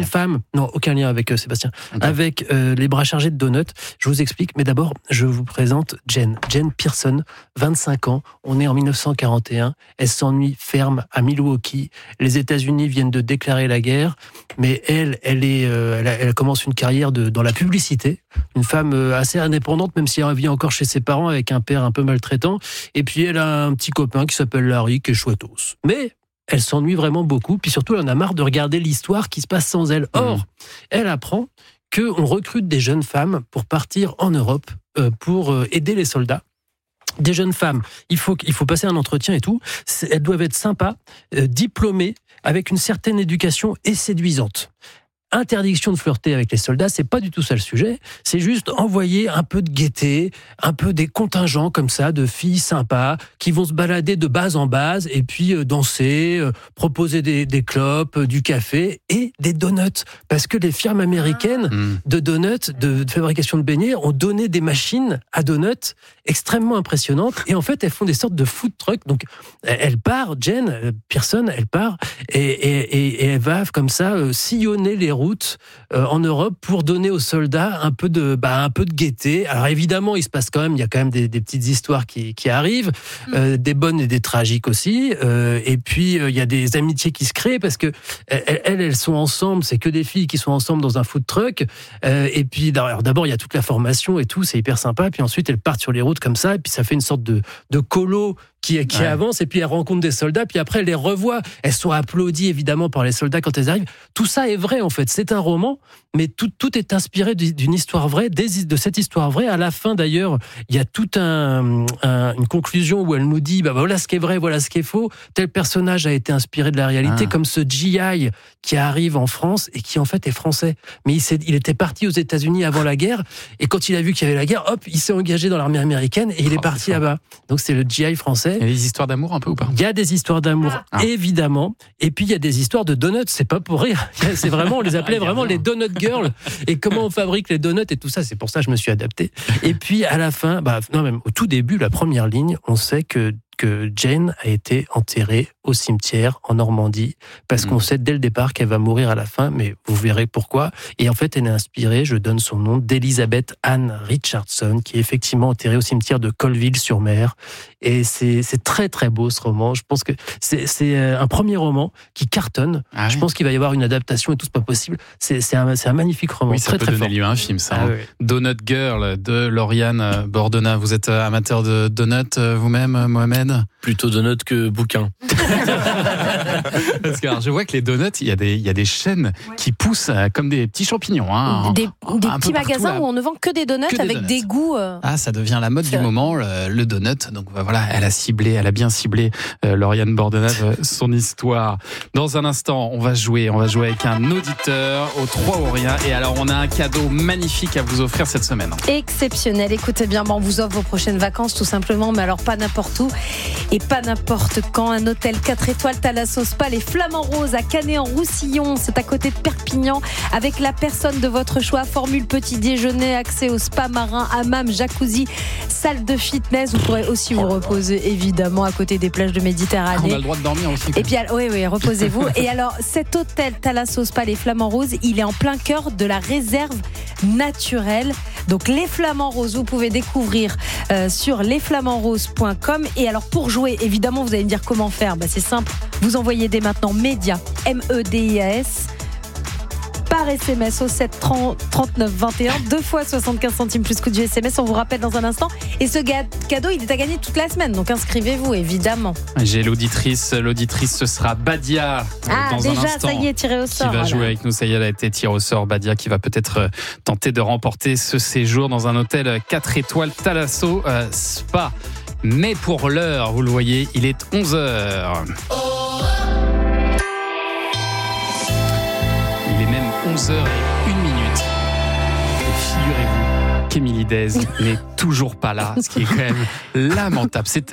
jeune femme, non, aucun lien avec Sébastien, avec les bras chargés de donuts. Je vous explique, mais d'abord, je vous présente Jen Pearson, 25 ans, on est en 1941, elle s'ennuie ferme à Milwaukee, les États-Unis viennent de déclarer la guerre, mais elle commence une carrière dans la publicité, une femme assez indépendante, même si elle vit encore chez ses parents avec un père un peu maltraitant, et puis elle a un petit copain qui s'appelle Larry, qui est chouettos. Mais elle s'ennuie vraiment beaucoup, puis surtout elle en a marre de regarder l'histoire qui se passe sans elle. Or, elle apprend qu'on recrute des jeunes femmes pour partir en Europe, pour aider les soldats. Des jeunes femmes, il faut passer un entretien et tout, elles doivent être sympas, diplômées, avec une certaine éducation et séduisantes. Interdiction de flirter avec les soldats, c'est pas du tout ça le sujet, c'est juste envoyer un peu de gaieté, un peu des contingents comme ça, de filles sympas, qui vont se balader de base en base, et puis danser, proposer des clopes, du café, et des donuts. Parce que les firmes américaines de donuts, de fabrication de beignets, ont donné des machines à donuts extrêmement impressionnantes, et en fait, elles font des sortes de food trucks. Donc, elle part, Jen Pearson, elle part, et elle va comme ça sillonner les routes en Europe pour donner aux soldats un peu de gaieté. Alors évidemment, il y a quand même des petites histoires qui arrivent, des bonnes et des tragiques aussi. Et puis il y a des amitiés qui se créent parce que elles sont ensemble. C'est que des filles qui sont ensemble dans un food truck. Et puis d'abord il y a toute la formation et tout, c'est hyper sympa. Puis ensuite elles partent sur les routes comme ça. Et puis ça fait une sorte de colo qui avance, et puis elles rencontrent des soldats, puis après elles les revoient. Elles sont applaudies évidemment par les soldats quand elles arrivent. Tout ça est vrai en fait, c'est un roman, mais tout est inspiré d'une histoire vraie, de cette histoire vraie. À la fin d'ailleurs, il y a toute une conclusion où elle nous dit voilà ce qui est vrai, voilà ce qui est faux. Tel personnage a été inspiré de la réalité, comme ce GI qui arrive en France et qui en fait est français. Mais il était parti aux États-Unis avant la guerre, et quand il a vu qu'il y avait la guerre, hop, il s'est engagé dans l'armée américaine et il est parti là-bas. Donc c'est le GI français. Il y a des histoires d'amour un peu ou pas ? Il y a des histoires d'amour, évidemment. Et puis il y a des histoires de donuts, c'est pas pour rire. C'est vraiment, on les appelait vraiment les donut girls. Et comment on fabrique les donuts et tout ça, c'est pour ça que je me suis adapté. Et puis à la fin, même au tout début, la première ligne, on sait que Jane a été enterrée au cimetière en Normandie, parce qu'on sait dès le départ qu'elle va mourir à la fin, mais vous verrez pourquoi. Et en fait, elle est inspirée, je donne son nom, d'Elizabeth Ann Richardson, qui est effectivement enterrée au cimetière de Colville-sur-Mer. Et c'est très très beau ce roman. Je pense que c'est un premier roman qui cartonne. Je pense qu'il va y avoir une adaptation et tout, c'est pas possible. C'est un magnifique roman. Oui, ça très, peut très donner fort. lieu à un film, ça. Oui. Donut Girl de Lauriane Bordona. Vous êtes amateur de donuts vous-même, Mohamed ? Plutôt donut que bouquin. Parce que je vois que les donuts, il y a des chaînes qui poussent comme des petits champignons. Des petits magasins où on ne vend que des donuts avec des goûts. Ça devient la mode du moment, le donut. Donc voilà, elle a bien ciblé Lauriane Bordona, son histoire. Dans un instant, on va jouer avec un auditeur au 3 ou rien. Et alors, on a un cadeau magnifique à vous offrir cette semaine. Exceptionnel. Écoutez bien, on vous offre vos prochaines vacances tout simplement, mais alors pas n'importe où et pas n'importe quand. Un hôtel 4 étoiles Thalasso Spa, les Flamands Roses à Canet-en-Roussillon, c'est à côté de Perpignan, avec la personne de votre choix. Formule petit déjeuner, accès au spa marin, hammam, jacuzzi, salle de fitness. Vous pourrez aussi vous reposer évidemment à côté des plages de Méditerranée. On a le droit de dormir aussi. Et puis oui, reposez-vous. Et alors cet hôtel Thalasso Spa, les Flamands Roses, il est en plein cœur de la réserve naturelle. Donc les Flamands Roses, vous pouvez découvrir sur lesflamandsroses.com. Et alors pour jouer, évidemment, vous allez me dire comment faire. C'est simple, vous envoyez dès maintenant MEDIAS, MEDIAS, par SMS au 7 39 21, 2 fois 75 centimes plus coût du SMS. On vous rappelle dans un instant. Et ce cadeau, il est à gagner toute la semaine. Donc inscrivez-vous, évidemment. J'ai l'auditrice, ce sera Badia. Dans un instant, ça y est, tiré au sort. Qui va jouer avec nous. Ça y est, elle a été tirée au sort. Badia qui va peut-être tenter de remporter ce séjour dans un hôtel 4 étoiles Thalasso Spa. Mais pour l'heure, vous le voyez, il est 11h. Il est même 11h01. Et figurez-vous qu'Emily-Dez n'est toujours pas là, ce qui est quand même lamentable. C'est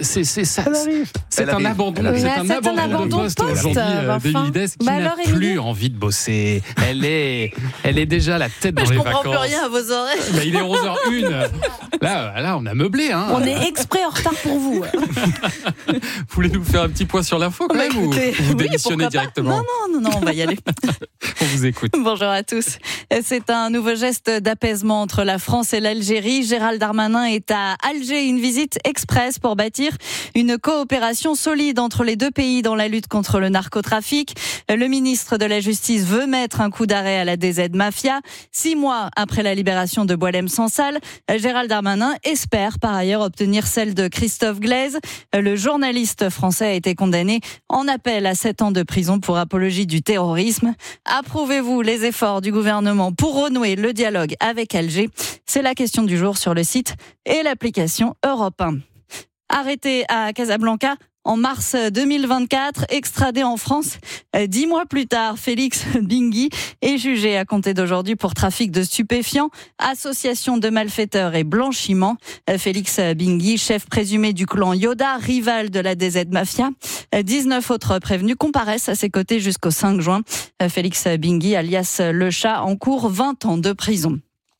un abandon de poste aujourd'hui d'Emily-Dez qui n'a plus envie de bosser. Elle est déjà la tête dans les vacances. Je comprends plus rien à vos oreilles. Il est 11h01. Là, on a meublé. Hein. On est exprès en retard pour vous. Vous voulez nous faire un petit point sur l'info quand même, ou vous démissionnez directement? Non, on va y aller. On vous écoute. Bonjour à tous. C'est un nouveau geste d'apaisement entre la France et l'Algérie. Gérald Darmanin est à Alger, une visite express pour bâtir une coopération solide entre les deux pays dans la lutte contre le narcotrafic. Le ministre de la Justice veut mettre un coup d'arrêt à la DZ Mafia. 6 mois après la libération de Boualem Sansal, Gérald Darmanin espère par ailleurs obtenir celle de Christophe Glaise. Le journaliste français a été condamné en appel à 7 ans de prison pour apologie du terrorisme. Approuvez-vous les efforts du gouvernement pour renouer le dialogue avec Alger? C'est la question du jour sur le site et l'application Europe 1. Arrêté à Casablanca en mars 2024, extradé en France 10 mois plus tard, Félix Bingui est jugé à compter d'aujourd'hui pour trafic de stupéfiants, association de malfaiteurs et blanchiment. Félix Bingui, chef présumé du clan Yoda, rival de la DZ Mafia. 19 autres prévenus comparaissent à ses côtés jusqu'au 5 juin. Félix Bingui, alias Le Chat, encourt 20 ans de prison.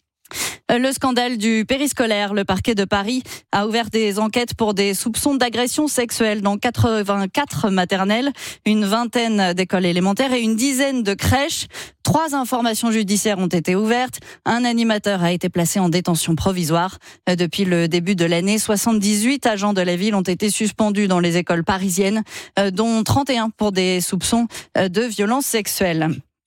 Le scandale du périscolaire. Le parquet de Paris a ouvert des enquêtes pour des soupçons d'agression sexuelle dans 84 maternelles, une vingtaine d'écoles élémentaires et une dizaine de crèches. 3 informations judiciaires ont été ouvertes. Un animateur a été placé en détention provisoire. Depuis le début de l'année, 78 agents de la ville ont été suspendus dans les écoles parisiennes, dont 31 pour des soupçons de violences sexuelles.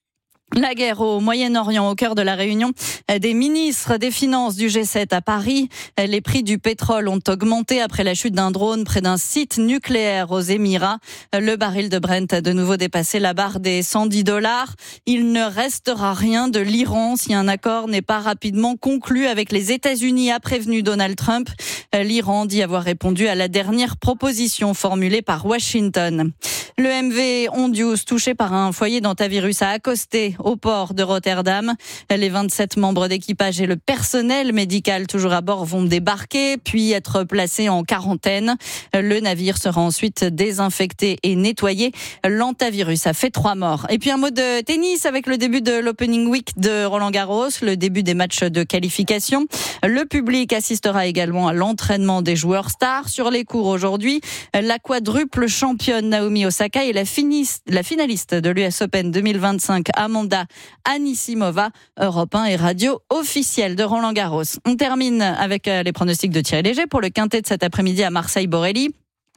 La guerre au Moyen-Orient, au cœur de la réunion des ministres des Finances du G7 à Paris. Les prix du pétrole ont augmenté après la chute d'un drone près d'un site nucléaire aux Émirats. Le baril de Brent a de nouveau dépassé la barre des $110. Il ne restera rien de l'Iran si un accord n'est pas rapidement conclu avec les États-Unis, a prévenu Donald Trump. L'Iran dit avoir répondu à la dernière proposition formulée par Washington. Le MV Hondius, touché par un foyer d'hantavirus, a accosté au port de Rotterdam. Les 27 membres d'équipage et le personnel médical toujours à bord vont débarquer, puis être placés en quarantaine. Le navire sera ensuite désinfecté et nettoyé. L'hantavirus a fait 3 morts. Et puis un mot de tennis avec le début de l'Opening Week de Roland-Garros, le début des matchs de qualification. Le public assistera également à l'entraînement des joueurs stars. Sur les cours aujourd'hui, la quadruple championne Naomi Osaka et la finaliste de l'US Open 2025, Amanda Anisimova. Europe 1 et radio officielle de Roland-Garros. On termine avec les pronostics de Thierry Léger pour le quintet de cet après-midi à Marseille-Borelli.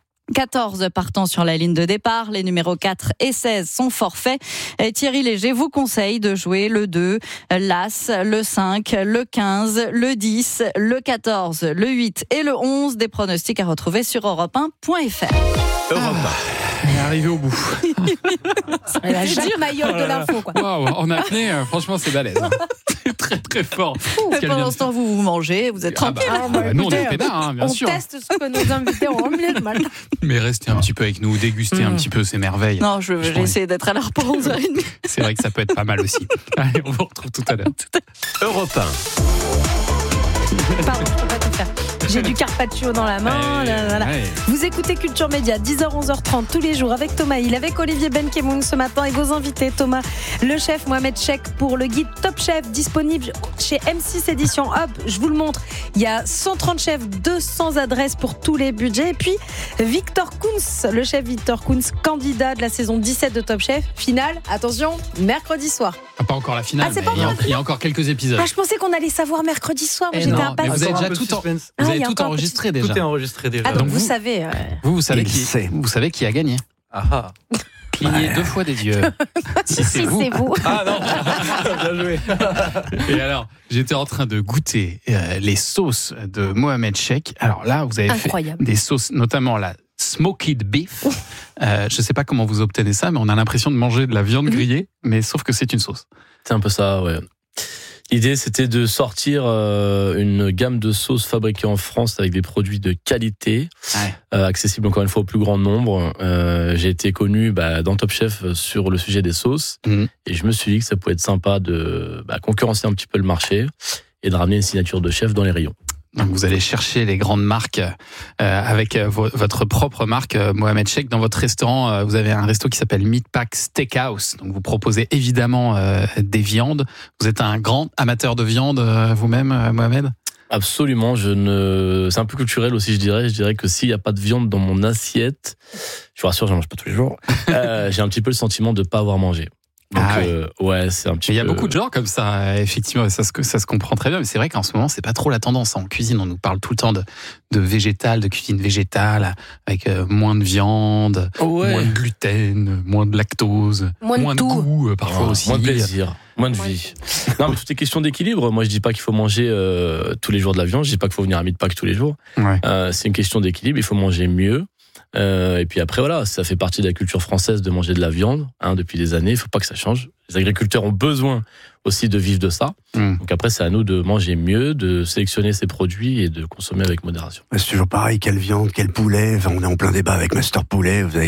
14 partants sur la ligne de départ. Les numéros 4 et 16 sont forfaits. Thierry Léger vous conseille de jouer le 2, l'As, le 5, le 15, le 10, le 14, le 8 et le 11. Des pronostics à retrouver sur europe1.fr. Europe 1. On est arrivé au bout. C'est la Jacques Mayol de l'info, quoi. Wow, en apnée, franchement, c'est balèze. C'est très très fort. Pendant ce temps, vous mangez, vous êtes tranquille. Nous, on est pédard, bien sûr. On teste ce que nos invités ont remis le mal. Mais restez un petit peu avec nous, dégustez un petit peu ces merveilles. Non, je vais essayer d'être à l'heure pour 11h30. C'est vrai que ça peut être pas mal aussi. Allez, on vous retrouve tout à l'heure. Europe 1. Pardon, je peux pas tout faire. J'ai du carpaccio dans la main. Ouais. Vous écoutez Culture Média, 10h, 11h30 tous les jours avec Thomas Hill, avec Olivier Benkemoun ce matin et vos invités. Thomas, le chef Mohamed Cheikh pour le guide Top Chef disponible chez M6 Édition. Hop, je vous le montre. Il y a 130 chefs, 200 adresses pour tous les budgets. Et puis Victor Kunz, le chef Victor Kunz, candidat de la saison 17 de Top Chef. Finale, attention, mercredi soir. Pas encore la finale, c'est pas mais encore il y a encore quelques épisodes. Ah, je pensais qu'on allait savoir mercredi soir. Moi, j'étais non, impatiente. mais vous avez déjà il y a tout encore enregistré déjà. Tout est enregistré déjà. Ah, donc Donc vous savez. Vous savez qui a gagné. Ah. Clignez 2 fois des yeux. Si c'est vous. Ah non. Bien joué. Et alors, j'étais en train de goûter les sauces de Mohamed Cheikh. Alors là, vous avez Incroyable. fait des sauces, notamment la smoked beef. Je ne sais pas comment vous obtenez ça, mais on a l'impression de manger de la viande grillée, mais sauf que c'est une sauce. C'est un peu ça, ouais. L'idée, c'était de sortir une gamme de sauces fabriquées en France avec des produits de qualité, accessibles encore une fois au plus grand nombre. J'ai été connu dans Top Chef sur le sujet des sauces, et je me suis dit que ça pouvait être sympa de concurrencer un petit peu le marché. et de ramener une signature de chef dans les rayons. Donc vous allez chercher les grandes marques avec votre propre marque, Mohamed Cheikh. Dans votre restaurant, vous avez un resto qui s'appelle Meatpack Steakhouse. Donc vous proposez évidemment des viandes. Vous êtes un grand amateur de viande vous-même, Mohamed ? Absolument, c'est un peu culturel aussi, je dirais. Je dirais que s'il n'y a pas de viande dans mon assiette, je vous rassure, je ne mange pas tous les jours, j'ai un petit peu le sentiment de ne pas avoir mangé. Donc, ouais, c'est un petit peu... Il y a beaucoup de gens comme ça, effectivement, ça se comprend très bien, mais c'est vrai qu'en ce moment, c'est pas trop la tendance. En cuisine, on nous parle tout le temps de végétal, de cuisine végétale, avec moins de viande, moins de gluten, moins de lactose, moins de goût, parfois aussi. Moins de plaisir, moins de vie. Non, mais tout est question d'équilibre. Moi, je dis pas qu'il faut manger tous les jours de la viande, je dis pas qu'il faut venir à Meatpack tous les jours. Ouais. C'est une question d'équilibre, il faut manger mieux. Et puis après, voilà, ça fait partie de la culture française de manger de la viande depuis des années. Il ne faut pas que ça change. Les agriculteurs ont besoin aussi de vivre de ça. Donc après, c'est à nous de manger mieux, de sélectionner ses produits et de consommer avec modération. C'est toujours pareil, quelle viande, quel poulet. Enfin, on est en plein débat avec Master Poulet. Vous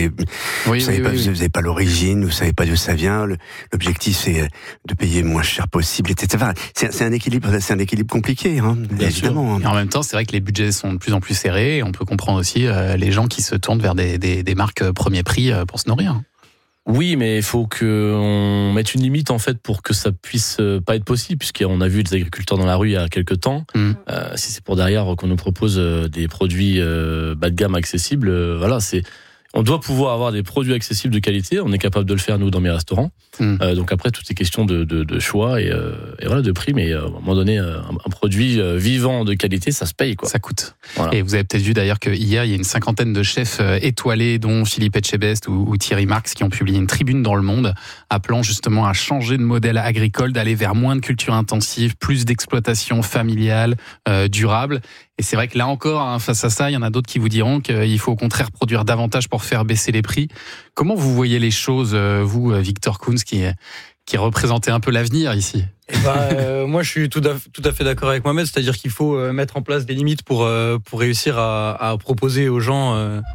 savez pas l'origine, vous savez pas d'où ça vient. L'objectif, c'est de payer le moins cher possible, etc. Enfin, c'est un équilibre compliqué, hein, évidemment. Et en même temps, c'est vrai que les budgets sont de plus en plus serrés. Et on peut comprendre aussi les gens qui se tournent vers des marques premier prix pour se nourrir. Oui, mais il faut qu'on mette une limite en fait pour que ça puisse pas être possible, puisqu'on a vu des agriculteurs dans la rue il y a quelques temps. Si c'est pour derrière qu'on nous propose des produits bas de gamme accessibles, voilà, on doit pouvoir avoir des produits accessibles de qualité. On est capable de le faire nous dans mes restaurants. Donc après, tout est question de choix et voilà, de prix. Mais à un moment donné, un produit vivant de qualité, ça se paye, quoi. Ça coûte. Voilà. Et vous avez peut-être vu d'ailleurs qu'hier, il y a une 50aine de chefs étoilés, dont Philippe Etchebest ou Thierry Marx, qui ont publié une tribune dans Le Monde, appelant justement à changer de modèle agricole, d'aller vers moins de culture intensive, plus d'exploitation familiale, durable. Et c'est vrai que là encore, face à ça, il y en a d'autres qui vous diront qu'il faut au contraire produire davantage pour faire baisser les prix. Comment vous voyez les choses, vous, Victor Kunz, qui représentez un peu l'avenir ici ? Moi, je suis tout à fait d'accord avec Mohamed, c'est-à-dire qu'il faut mettre en place des limites pour réussir à proposer aux gens,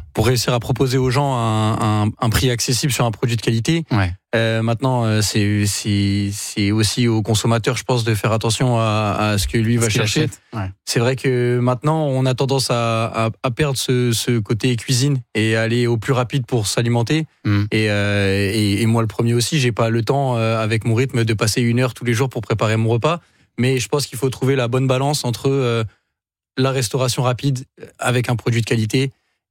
un prix accessible sur un produit de qualité. Ouais. Maintenant, c'est aussi aux consommateurs, je pense, de faire attention à ce que lui va chercher. Ouais. C'est vrai que maintenant, on a tendance à perdre ce côté cuisine et aller au plus rapide pour s'alimenter. Et moi, le premier aussi, j'ai pas le temps, avec mon rythme, de passer 1 heure tous les jours pour préparer mon repas. Mais je pense qu'il faut trouver la bonne balance entre la restauration rapide avec un produit de qualité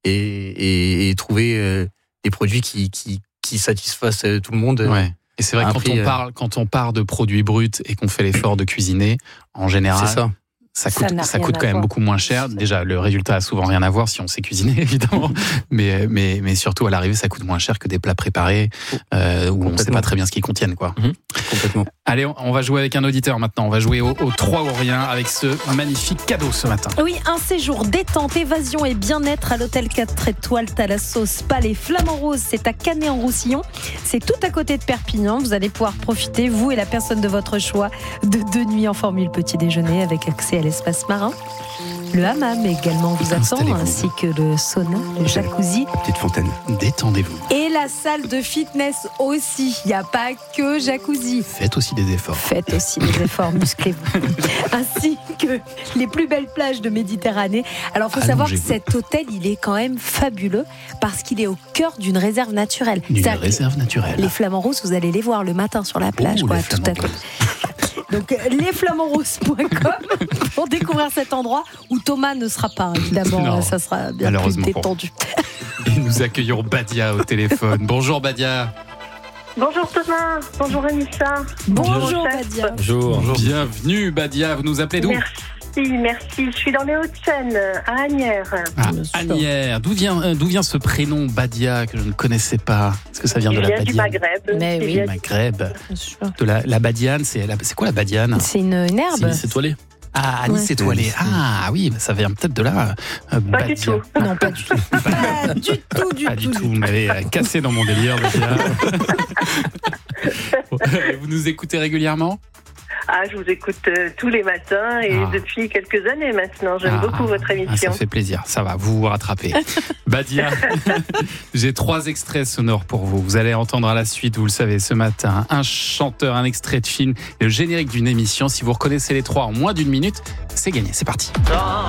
et trouver des produits qui satisfassent tout le monde. Ouais. Et c'est vrai que quand on part de produits bruts et qu'on fait l'effort de cuisiner, en général, ça coûte quand même beaucoup moins cher. Déjà, le résultat a souvent rien à voir si on sait cuisiner, évidemment. mais surtout, à l'arrivée, ça coûte moins cher que des plats préparés où on ne sait pas très bien ce qu'ils contiennent, quoi. Complètement. Allez, on va jouer avec un auditeur maintenant. On va jouer au 3 ou rien avec ce magnifique cadeau ce matin. Oui, un séjour détente, évasion et bien-être à l'hôtel 4 étoiles Thalasso Spa Les Flamands Roses. C'est à Canet-en-Roussillon. C'est tout à côté de Perpignan. Vous allez pouvoir profiter, vous et la personne de votre choix, de 2 nuits en formule petit déjeuner avec accès à l'espace marin. Le hammam également vous attend, ainsi que le sauna, le jacuzzi. Petite fontaine. Détendez-vous. Et la salle de fitness aussi. Il n'y a pas que jacuzzi. Faites aussi des efforts. Musclez-vous. Ainsi que les plus belles plages de Méditerranée. Alors, il faut savoir que cet hôtel, il est quand même fabuleux parce qu'il est au cœur d'une réserve naturelle. Les Flamands Roses, vous allez les voir le matin sur la plage. Tout à fait. Donc, lesflamandsroses.com pour découvrir cet endroit où Thomas ne sera pas, évidemment. Non, ça sera bien plus détendu. Et nous accueillons Badia au téléphone. Bonjour Badia. Bonjour Thomas, bonjour Anissa. Bonjour Badia. Bonjour. Bienvenue Badia, vous nous appelez d'où ? Merci. Je suis dans les Hauts-de-Seine, à Asnières. Asnières. D'où vient ce prénom Badia que je ne connaissais pas ? Est-ce que ça vient de la Badiane ? Du Maghreb. Mais oui. Du Maghreb. De la Badiane, c'est quoi la Badiane ? C'est une herbe. C'est Anis étoilé. Ah, Anis étoilé. Ah oui, ça vient peut-être de là. Pas du tout. Non, pas du tout. Pas du tout. Vous m'avez cassé dans mon délire, Badia. Vous nous écoutez régulièrement ? je vous écoute tous les matins et depuis quelques années maintenant. J'aime beaucoup votre émission. Ça fait plaisir, ça va, vous vous rattrapez. Badia, j'ai 3 extraits sonores pour vous. Vous allez entendre à la suite, vous le savez, ce matin, un chanteur, un extrait de film et le générique d'une émission. Si vous reconnaissez les 3 en moins d'1 minute, c'est gagné, c'est parti.